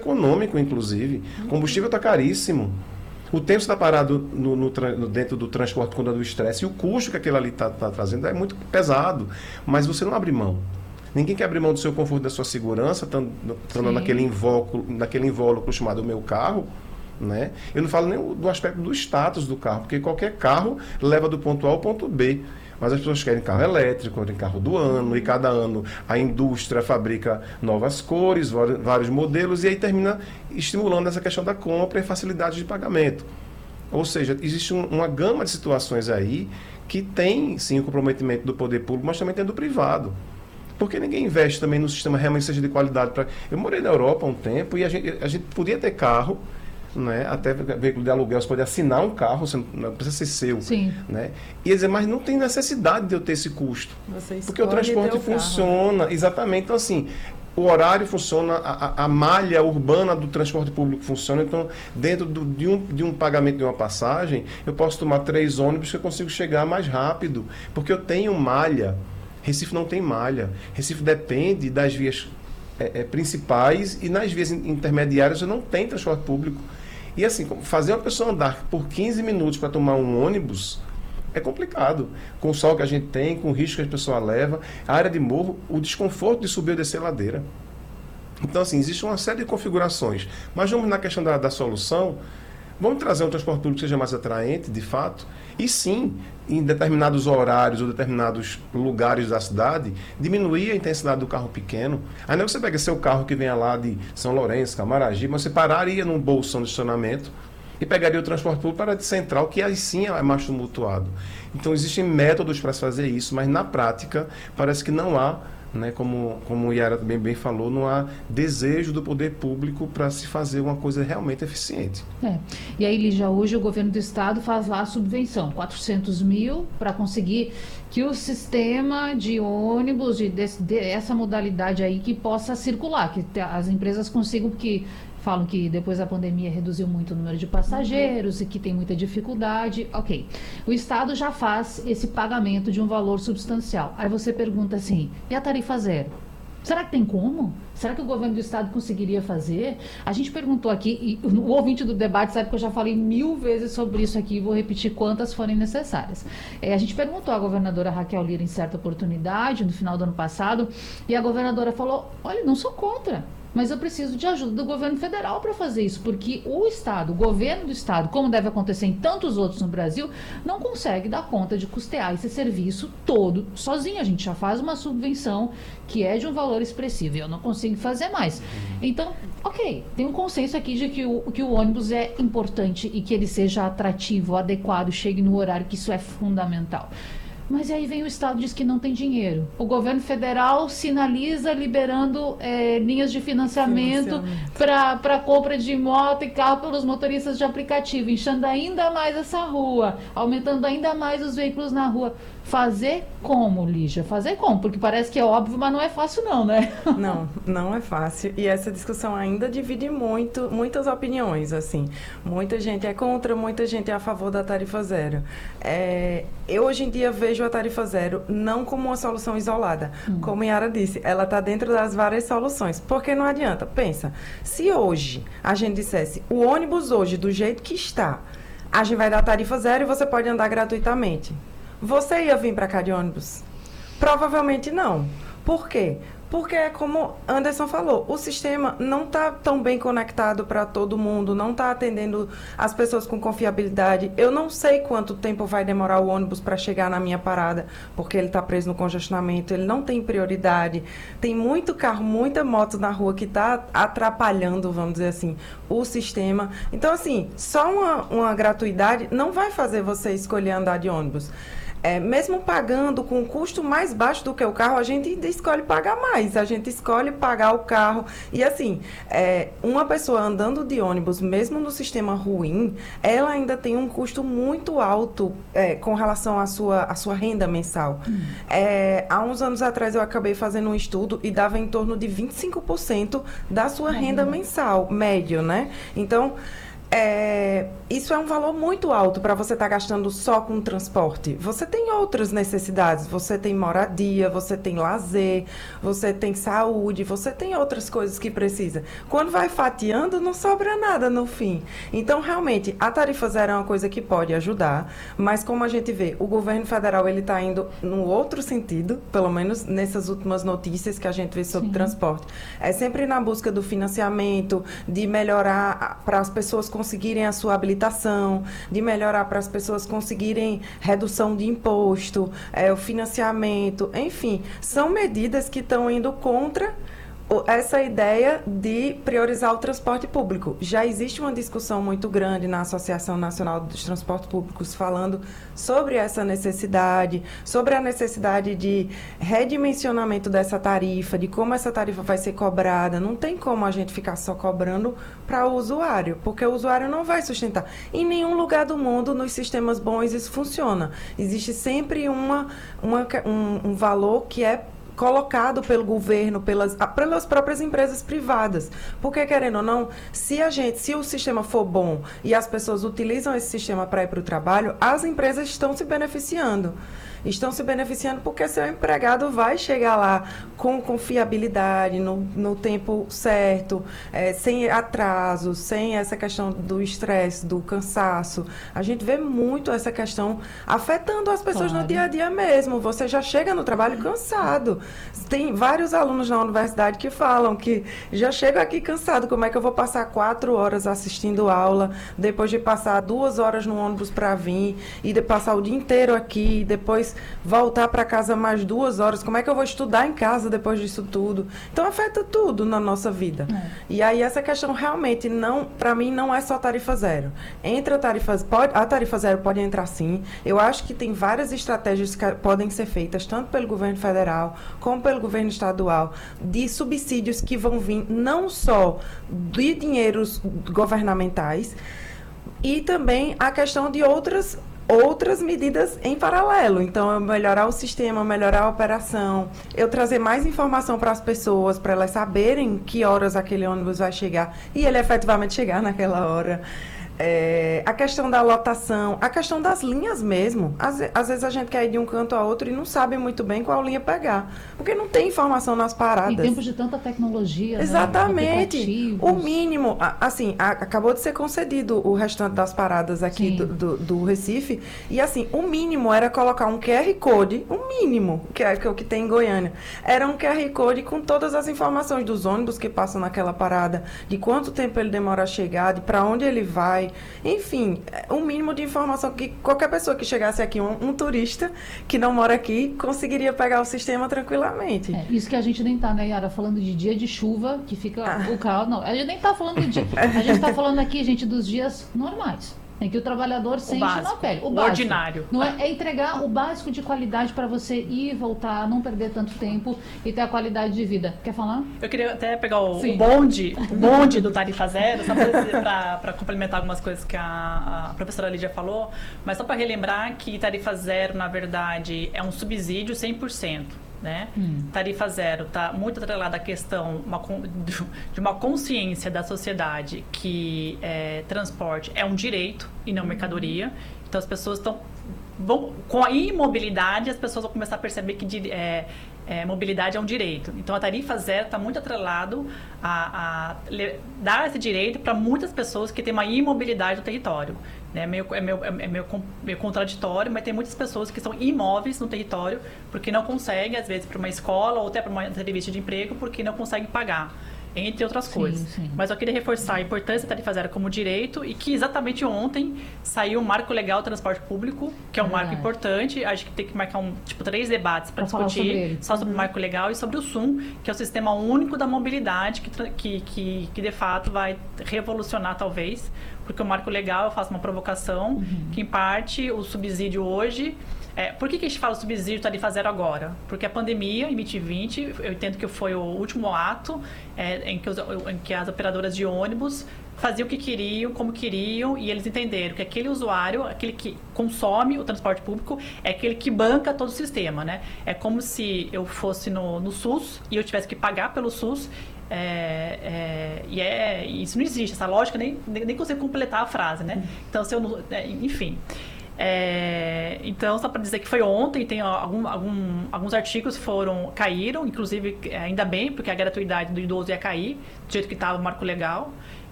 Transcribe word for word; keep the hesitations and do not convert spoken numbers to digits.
econômico, inclusive. O combustível está caríssimo. O tempo está parado no, no, no, dentro do transporte quando é do estresse, e o custo que aquele ali está tá trazendo é muito pesado. Mas você não abre mão. Ninguém quer abrir mão do seu conforto, da sua segurança, estando naquele invólucro, naquele invólucro chamado meu carro. Né? Eu não falo nem do aspecto do status do carro, porque qualquer carro leva do ponto A ao ponto B. Mas as pessoas querem carro elétrico, querem carro do ano, e cada ano a indústria fabrica novas cores, vários modelos, e aí termina estimulando essa questão da compra e facilidade de pagamento. Ou seja, existe um, uma gama de situações aí que tem, sim, o comprometimento do poder público, mas também tem do privado. Porque ninguém investe também no sistema realmente seja de qualidade. Pra... Eu morei na Europa há um tempo e a gente, a gente podia ter carro, né? Até veículo de aluguel, você pode assinar um carro, você não precisa ser seu. Sim. Né? E dizer, mas não tem necessidade de eu ter esse custo. Você porque o transporte funciona, carro, né? Exatamente. Então, assim, o horário funciona, a, a malha urbana do transporte público funciona. Então, dentro do, de, um, de um pagamento de uma passagem, eu posso tomar três ônibus que eu consigo chegar mais rápido. Porque eu tenho malha. Recife não tem malha. Recife depende das vias é, é, principais, e nas vias intermediárias eu não tenho transporte público. E assim, fazer uma pessoa andar por quinze minutos para tomar um ônibus é complicado. Com o sol que a gente tem, com o risco que a pessoa leva, a área de morro, o desconforto de subir ou descer a ladeira. Então, assim, existe uma série de configurações. Mas vamos na questão da, da solução. Vamos trazer um transporte público que seja mais atraente, de fato, e sim, em determinados horários ou determinados lugares da cidade, diminuir a intensidade do carro pequeno. Aí não é que você pega seu carro que venha lá de São Lourenço, Camaragibe, mas você pararia num bolsão de estacionamento e pegaria o transporte público para a de central, que aí sim é mais tumultuado. Então existem métodos para se fazer isso, mas na prática parece que não há, né, como, como o Yara também bem falou, não há desejo do poder público para se fazer uma coisa realmente eficiente. É. E aí, Lígia, hoje o governo do estado faz lá a subvenção, quatrocentos mil, para conseguir que o sistema de ônibus, de, de, de essa modalidade aí, que possa circular, que as empresas consigam, porque falam que depois da pandemia reduziu muito o número de passageiros e que tem muita dificuldade. Ok. O Estado já faz esse pagamento de um valor substancial. Aí você pergunta assim, e a tarifa zero? Será que tem como? Será que o governo do Estado conseguiria fazer? A gente perguntou aqui, e o ouvinte do debate sabe que eu já falei mil vezes sobre isso aqui, e vou repetir quantas forem necessárias. É, a gente perguntou à governadora Raquel Lira em certa oportunidade, no final do ano passado, e a governadora falou, olha, não sou contra, mas eu preciso de ajuda do governo federal para fazer isso, porque o Estado, o governo do Estado, como deve acontecer em tantos outros no Brasil, não consegue dar conta de custear esse serviço todo sozinho. A gente já faz uma subvenção que é de um valor expressivo, e eu não consigo fazer mais. Então, ok, tem um consenso aqui de que o, que o ônibus é importante e que ele seja atrativo, adequado, chegue no horário, que isso é fundamental. Mas aí vem o Estado e diz que não tem dinheiro. O governo federal sinaliza liberando é, linhas de financiamento, financiamento. para compra de moto e carro pelos motoristas de aplicativo, inchando ainda mais essa rua, aumentando ainda mais os veículos na rua. Fazer como, Lígia? Fazer como? Porque parece que é óbvio, mas não é fácil não, né? Não, não é fácil. E essa discussão ainda divide muito, muitas opiniões, assim. Muita gente é contra, muita gente é a favor da tarifa zero. É, eu, hoje em dia, vejo a tarifa zero não como uma solução isolada. Hum. Como a Yara disse, ela está dentro das várias soluções. Porque não adianta. Pensa, se hoje a gente dissesse, o ônibus hoje, do jeito que está, a gente vai dar tarifa zero e você pode andar gratuitamente. Você ia vir para cá de ônibus? Provavelmente não. Por quê? Porque, como Anderson falou, o sistema não está tão bem conectado para todo mundo, não está atendendo as pessoas com confiabilidade. Eu não sei quanto tempo vai demorar o ônibus para chegar na minha parada, porque ele está preso no congestionamento, ele não tem prioridade. Tem muito carro, muita moto na rua que está atrapalhando, vamos dizer assim, o sistema. Então, assim, só uma, uma gratuidade não vai fazer você escolher andar de ônibus. É, mesmo pagando com um custo mais baixo do que o carro, a gente ainda escolhe pagar mais, a gente escolhe pagar o carro. E assim, é, uma pessoa andando de ônibus, mesmo no sistema ruim, ela ainda tem um custo muito alto é, com relação à sua, à sua renda mensal. Hum. É, há uns anos atrás eu acabei fazendo um estudo e dava em torno de vinte e cinco por cento da sua hum. renda mensal, médio, né? Então, é, isso é um valor muito alto para você estar tá gastando só com transporte. Você tem outras necessidades, você tem moradia, você tem lazer, você tem saúde, você tem outras coisas que precisa. Quando vai fatiando, não sobra nada no fim. Então, realmente, a tarifa zero é uma coisa que pode ajudar, mas como a gente vê, o governo federal ele está indo no outro sentido, pelo menos nessas últimas notícias que a gente vê sobre Sim. transporte. É sempre na busca do financiamento, de melhorar para as pessoas conseguirem a sua habilitação, de melhorar para as pessoas conseguirem redução de imposto, é, o financiamento, enfim, são medidas que estão indo contra essa ideia de priorizar o transporte público. Já existe uma discussão muito grande na Associação Nacional dos Transportes Públicos falando sobre essa necessidade, sobre a necessidade de redimensionamento dessa tarifa, de como essa tarifa vai ser cobrada. Não tem como a gente ficar só cobrando para o usuário, porque o usuário não vai sustentar. Em nenhum lugar do mundo, nos sistemas bons, isso funciona. Existe sempre uma, uma, um, um valor que é colocado pelo governo, pelas, pelas próprias empresas privadas. Porque, querendo ou não, se a gente, se o sistema for bom e as pessoas utilizam esse sistema para ir para o trabalho, as empresas estão se beneficiando. Estão se beneficiando porque seu empregado vai chegar lá com confiabilidade, no, no tempo certo, é, sem atrasos, sem essa questão do estresse, do cansaço. A gente vê muito essa questão afetando as pessoas claro. No dia a dia mesmo. Você já chega no trabalho cansado. Tem vários alunos na universidade que falam que já chego aqui cansado. Como é que eu vou passar quatro horas assistindo aula, depois de passar duas horas no ônibus para vir, e de passar o dia inteiro aqui, e depois voltar para casa mais duas horas, como é que eu vou estudar em casa depois disso tudo? Então afeta tudo na nossa vida. É. E aí essa questão realmente não, para mim não é só tarifa zero. Entra tarifas, pode, a tarifa zero pode entrar sim. Eu acho que tem várias estratégias que podem ser feitas tanto pelo governo federal como pelo governo estadual, de subsídios que vão vir não só de dinheiros governamentais, e também a questão de outras outras medidas em paralelo. Então, eu melhorar o sistema, melhorar a operação, eu trazer mais informação para as pessoas, para elas saberem que horas aquele ônibus vai chegar e ele efetivamente chegar naquela hora. É, a questão da lotação, a questão das linhas mesmo. Às, às vezes a gente quer ir de um canto a outro e não sabe muito bem qual linha pegar, porque não tem informação nas paradas. Em tempos de tanta tecnologia, exatamente. Né? O mínimo, assim, a, acabou de ser concedido o restante das paradas aqui do, do, do Recife, e assim, o mínimo era colocar um Q R Code, o mínimo, que é, que é o que tem em Goiânia, era um Q R Code com todas as informações dos ônibus que passam naquela parada, de quanto tempo ele demora a chegar, de para onde ele vai. Enfim, um mínimo de informação que qualquer pessoa que chegasse aqui, um, um turista que não mora aqui, conseguiria pegar o sistema tranquilamente. É, isso que a gente nem tá, né, Yara, falando de dia de chuva, que fica ah. o carro. Não, a gente nem tá falando de dia. A gente tá falando aqui, gente, dos dias normais. Em que o trabalhador sente na pele. O, o básico, ordinário. Não é, é entregar o básico de qualidade para você ir e voltar, não perder tanto tempo e ter a qualidade de vida. Quer falar? Eu queria até pegar o, o bonde, o bonde do Tarifa Zero, só para complementar algumas coisas que a, a professora Lídia falou, mas só para relembrar que Tarifa Zero, na verdade, é um subsídio cem por cento. Né? Hum. Tarifa zero está muito atrelada à questão uma, de uma consciência da sociedade que é, transporte é um direito e não mercadoria. Então as pessoas estão com a imobilidade, as pessoas vão começar a perceber que é, é, mobilidade é um direito. Então a tarifa zero está muito atrelado a, a dar esse direito para muitas pessoas que têm uma imobilidade no território. É meio, é, meio, é meio, meio contraditório, mas tem muitas pessoas que são imóveis no território porque não conseguem, às vezes, para uma escola ou até para uma entrevista de emprego, porque não conseguem pagar, entre outras sim, coisas. Sim. Mas eu queria reforçar a importância da tarifa zero como direito e que exatamente ontem saiu o Marco Legal do Transporte Público, que é um é marco importante. Acho que tem que marcar um, tipo, três debates para discutir sobre só sobre uhum. o Marco Legal e sobre o S U M, que é o Sistema Único da Mobilidade, que, que, que, que de fato vai revolucionar, talvez, porque o Marco Legal, eu faço uma provocação, uhum. que em parte o subsídio hoje... É, por que, que a gente fala subsídio tarifa zero agora? Porque a pandemia, em vinte e vinte, eu entendo que foi o último ato é, em, que os, em que as operadoras de ônibus faziam o que queriam, como queriam, e eles entenderam que aquele usuário, aquele que consome o transporte público, é aquele que banca todo o sistema, né? É como se eu fosse no, no SUS e eu tivesse que pagar pelo SUS, É, é, e é, isso não existe, essa lógica, nem, nem, nem consigo completar a frase, né? Então, se eu não, é, enfim. É, então, só para dizer que foi ontem, tem algum, algum, alguns artigos foram, caíram, inclusive, ainda bem, porque a gratuidade do idoso ia cair, do jeito que estava o marco legal.